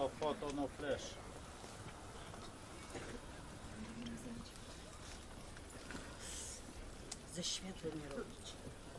No photo, no flash. Ze światłem nie robić.